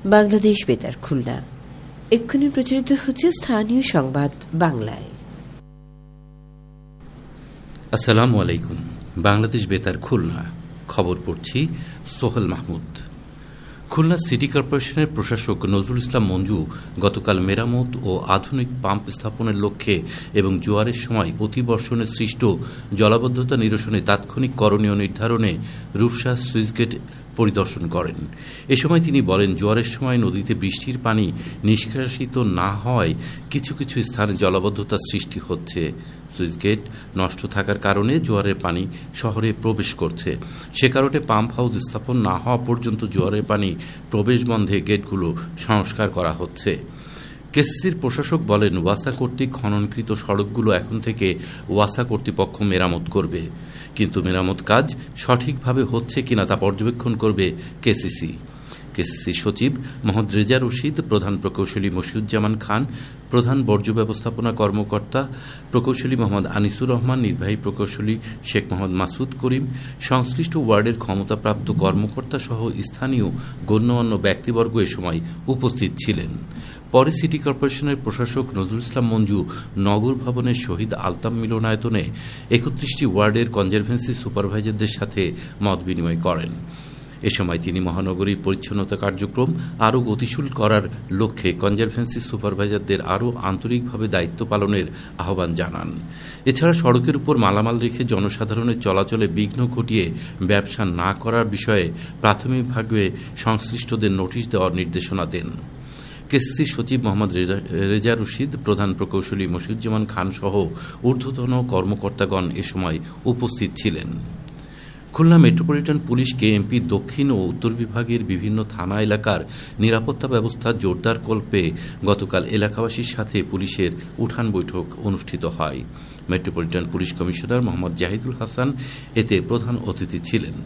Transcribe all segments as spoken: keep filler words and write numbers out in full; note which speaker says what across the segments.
Speaker 1: বাংলাদেশ বেতার খুলনা। এক্ষুনি প্রচারিত হচ্ছে স্থানীয় সংবাদ বাংলায়।
Speaker 2: আসসালামু আলাইকুম। বাংলাদেশ বেতার খুলনা, খবর পড়ছি সোহেল মাহমুদ। খুলনা সিটি কর্পোরেশনের প্রশাসক নজরুল ইসলাম মঞ্জু গতকাল মেরামত ও আধুনিক পাম্প স্থাপনের লক্ষ্যে এবং জোয়ারের সময় অতিবর্ষণে সৃষ্ট জলাবদ্ধতা নিরসনে তাৎক্ষণিক করণীয় নির্ধারণে রূপসা সুইচগেট পরিদর্শন করেন। এ সময় তিনি বলেন, জোয়ারের সময় নদীতে বৃষ্টির পানি নিষ্কাশিত না হওয়ায় কিছু কিছু স্থানে জলাবদ্ধতার সৃষ্টি হচ্ছে। সুইচগেট নষ্ট থাকার কারণে জোয়ারের পানি শহরে প্রবেশ করছে। সে কারণে পাম্প হাউস স্থাপন না হওয়া পর্যন্ত জোয়ারের পানি প্রবেশ বন্ধে গেটগুলো সংস্কার করা হচ্ছে। কেসিসির প্রশাসক বলেন, ওয়াসা কর্তৃক খননকৃত সড়কগুলো এখন থেকে ওয়াসা কর্তৃপক্ষ মেরামত করবে, কিন্তু মেরামত কাজ সঠিকভাবে হচ্ছে কিনা তা পর্যবেক্ষণ করবে কেসিসি। কেসিসি সচিব মোহাম্মদ রেজা রশিদ, প্রধান প্রকৌশলী মশিউজ্জামান খান, প্রধান বর্জ্য ব্যবস্থাপনা কর্মকর্তা প্রকৌশলী মোহাম্মদ আনিসুর রহমান, নির্বাহী প্রকৌশলী শেখ মোহাম্মদ মাসুদ করিম, সংশ্লিষ্ট ওয়ার্ডের ক্ষমতাপ্রাপ্ত কর্মকর্তা সহ স্থানীয় গণ্যমান্য ব্যক্তিবর্গ এ সময় উপস্থিত ছিলেন। পরে সিটি কর্পোরেশনের প্রশাসক নজরুল ইসলাম মঞ্জু নগর ভবনের শহীদ আলতাম মিলনায়তনে একত্রিশটি ওয়ার্ডের কনজারভেন্সি সুপারভাইজারদের সাথে মত বিনিময় করেন। এ সময় তিনি মহানগরীর পরিচ্ছন্নতা কার্যক্রম আরও গতিশীল করার লক্ষ্যে কনজারভেন্সি সুপারভাইজারদের আরও আন্তরিকভাবে দায়িত্ব পালনের আহ্বান জানান। এছাড়া সড়কের উপর মালামাল রেখে জনসাধারণের চলাচলে বিঘ্ন ঘটিয়ে ব্যবসা না করার বিষয়ে প্রাথমিকভাবে সংশ্লিষ্টদের নোটিশ দেওয়ার নির্দেশনা দেন। কেসিসির সচিব মোহাম্মদ রেজা রশিদ, প্রধান প্রকৌশলী মশিউজ্জামান খান সহ ঊর্ধ্বতন কর্মকর্তাগণ এ সময় উপস্থিত ছিলেন। খুলনা মেট্রোপলিটন পুলিশ কেএমপি দক্ষিণ ও উত্তর বিভাগের বিভিন্ন থানা এলাকার নিরাপত্তা ব্যবস্থা জোরদার কল্পে গতকাল এলাকাবাসীর সাথে পুলিশের উঠান বৈঠক অনুষ্ঠিত হয়। Metropolitan police commissioner Mohammad Zahidul Hasan এতে প্রধান অতিথি ছিলেন।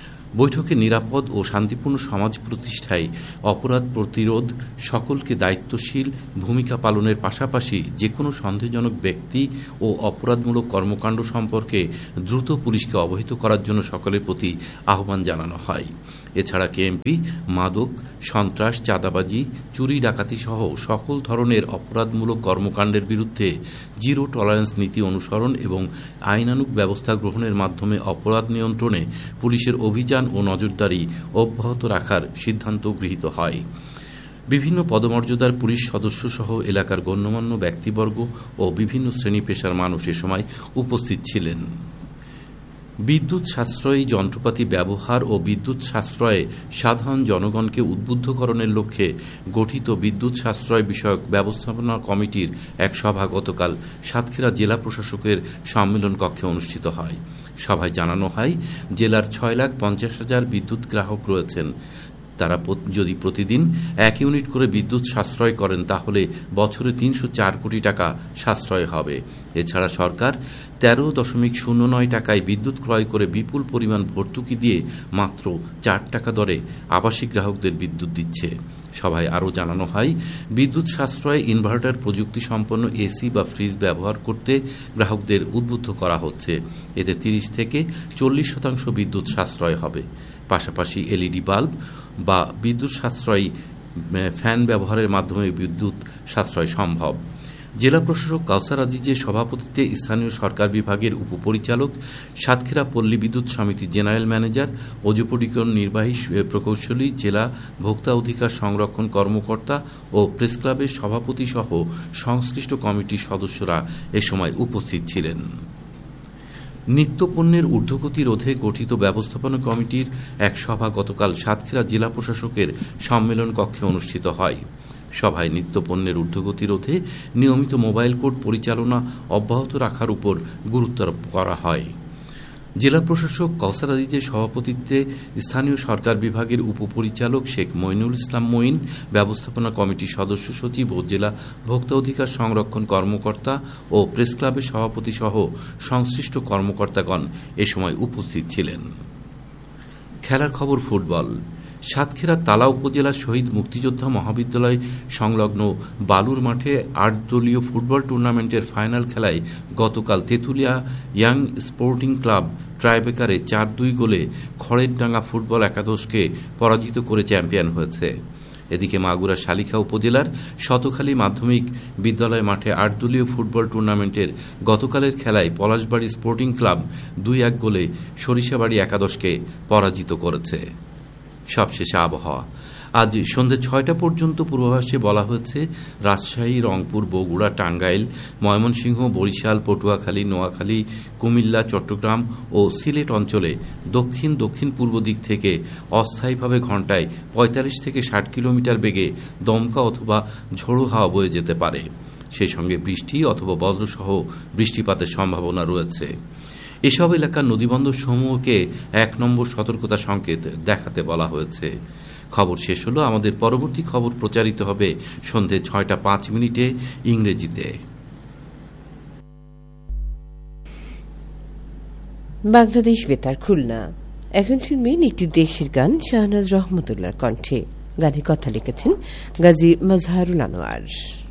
Speaker 2: বৈঠকে নিরাপদ ও শান্তিপূর্ণ সমাজ প্রতিষ্ঠায় অপরাধ প্রতিরোধ, সকলকে দায়িত্বশীল ভূমিকা পালনের পাশাপাশি যে কোনো সন্দেহজনক ব্যক্তি ও অপরাধমূলক কর্মকাণ্ড সম্পর্কে দ্রুত পুলিশকে অবহিত করার জন্য সকলের প্রতি আহ্বান জানানো হয়। এছাড়া কেএমপি মাদক, সন্ত্রাস, চাঁদাবাজি, চুরি ডাকাতি সহ সকল ধরনের অপরাধমূলক কর্মকাণ্ডের বিরুদ্ধে জিরো টলারেন্স নীতি অনুসরণ এবং আইনানুগ ব্যবস্থা গ্রহণের মাধ্যমে অপরাধ নিয়ন্ত্রণে পুলিশের অভিযান ও নজরদারি অব্যাহত রাখার সিদ্ধান্ত গৃহীত হয়। বিভিন্ন পদমর্যাদার পুলিশ সদস্য সহ এলাকার গণ্যমান্য ব্যক্তিবর্গ ও বিভিন্ন শ্রেণী পেশার মানুষ এ সময় উপস্থিত ছিলেন। বিদ্যুৎ সাশ্রয়ী যন্ত্রপাতি ব্যবহার ও বিদ্যুৎ সাশ্রয়ে সাধারণ জনগণকে উদ্বুদ্ধকরণের লক্ষ্যে গঠিত বিদ্যুৎ সাশ্রয় বিষয়ক ব্যবস্থাপনা কমিটির এক সভা গতকাল সাতক্ষীরা জেলা প্রশাসকের সম্মেলন কক্ষে অনুষ্ঠিত হয়। সভায় জানানো হয়, জেলার ছয় লাখ পঞ্চাশ হাজার বিদ্যুৎ গ্রাহক রয়েছেন। তারা যদি প্রতিদিন এক ইউনিট করে বিদ্যুৎ সাশ্রয় করেন তাহলে বছরে তিনশো চার কোটি টাকা সাশ্রয় হবে। এছাড়া সরকার তেরো দশমিক শূন্য নয় টাকায় বিদ্যুৎ ক্রয় করে বিপুল পরিমাণ ভর্তুকি দিয়ে মাত্র চার টাকা দরে আবাসিক গ্রাহকদের বিদ্যুৎ দিচ্ছে। সভায় আরও জানানো হয়, বিদ্যুৎ সাশ্রয়ে ইনভার্টার প্রযুক্তি সম্পন্ন এসি বা ফ্রিজ ব্যবহার করতে গ্রাহকদের উদ্বুদ্ধ করা হচ্ছে। এতে তিরিশ থেকে চল্লিশ শতাংশ বিদ্যুৎ সাশ্রয় হবে। পাশাপাশি এলইডি বাল্ব বা বিদ্যুৎ সাশ্রয়ী ফ্যান ব্যবহারের মাধ্যমে বিদ্যুৎ সাশ্রয় সম্ভব। জেলা প্রশাসক কাউসার আজিজের সভাপতিত্বে স্থানীয় সরকার বিভাগের উপপরিচালক, সাতক্ষীরা পল্লী বিদ্যুৎ সমিতির জেনারেল ম্যানেজার, অজুপটিকরণ নির্বাহী প্রকৌশলী, জেলা ভোক্তা অধিকার সংরক্ষণ কর্মকর্তা ও প্রেস ক্লাবের সভাপতি সহ সংশ্লিষ্ট কমিটির সদস্যরা এ সময় উপস্থিত ছিলেন। নিত্যপণ্যের ঊর্ধ্বগতি রোধে গঠিত ব্যবস্থাপনা কমিটির এক সভা গতকাল সাতক্ষীরা জেলা প্রশাসকের সম্মেলন কক্ষে অনুষ্ঠিত হয়। সভায় নিত্যপণ্যের ঊর্ধ্বগতি রোধে নিয়মিত মোবাইল কোর্ট পরিচালনা অব্যাহত রাখার উপর গুরুত্ব আরোপ করা হয়। জেলা প্রশাসক কাউসার আজিজের সভাপতিত্বে স্থানীয় সরকার বিভাগের উপপরিচালক শেখ মইনুল ইসলাম মঈন, ব্যবস্থাপনা কমিটির সদস্য সচিব ও জেলা ভোক্তা অধিকার সংরক্ষণ কর্মকর্তা ও প্রেস ক্লাবের সভাপতি সহ সংশ্লিষ্ট কর্মকর্তাগণ এ সময় উপস্থিত ছিলেন। খেলার খবর ফুটবল। সাতক্ষীরার তালা উপজেলার শহীদ মুক্তিযোদ্ধা মহাবিদ্যালয় সংলগ্ন বালুর মাঠে আট দলীয় ফুটবল টুর্নামেন্টের ফাইনাল খেলায় গতকাল তেঁতুলিয়া ইয়াং স্পোর্টিং ক্লাব ট্রাইবেকারে চার দুই গোলে খড়েরডাঙ্গা ফুটবল একাদশকে পরাজিত করে চ্যাম্পিয়ন হয়েছে। এদিকে মাগুরা শালিখা উপজেলার শতখালী মাধ্যমিক বিদ্যালয় মাঠে আট দলীয় ফুটবল টুর্নামেন্টের গতকালের খেলায় পলাশবাড়ী স্পোর্টিং ক্লাব দুই এক গোলে সরিষাবাড়ী একাদশকে পরাজিত করেছে। সবশেষে আবহাওয়া। আজ সন্ধ্যে ছয়টা পর্যন্ত পূর্বাভাসে বলা হয়েছে রাজশাহী, রংপুর, বগুড়া, টাঙ্গাইল, ময়মনসিংহ, বরিশাল, পটুয়াখালী, নোয়াখালী, কুমিল্লা, চট্টগ্রাম ও সিলেট অঞ্চলে দক্ষিণ দক্ষিণ পূর্ব দিক থেকে অস্থায়ীভাবে ঘণ্টায় পঁয়তাল্লিশ থেকে ষাট কিলোমিটার বেগে দমকা অথবা ঝোড়ো হাওয়া বয়ে যেতে পারে। সেই সঙ্গে বৃষ্টি অথবা বজ্রসহ বৃষ্টিপাতের সম্ভাবনা রয়েছে। এসব এলাকার নদীবন্দর সমূহকে এক নম্বর সতর্কতা সংকেত দেখাতে বলা হয়েছে। খবর শেষ হলো। আমাদের পরবর্তী খবর প্রচারিত হবে সন্ধে ছয়টা পাঁচ মিনিটে ইংরেজিতে।
Speaker 1: বাংলাদেশ বেতার খুলনা। এখন শুনবেন একটি দেশের গান শাহনাজ রহমতুল্লাহর কণ্ঠে। গানে কথা লিখেছেন গাজী মাজহারুল আনোয়ার।